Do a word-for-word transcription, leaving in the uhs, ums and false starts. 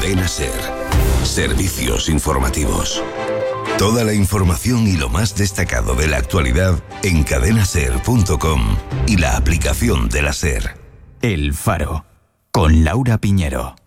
Cadena Ser. Servicios informativos. Toda la información y lo más destacado de la actualidad en cadena ser punto com y la aplicación de la Ser. El Faro, con Laura Piñero.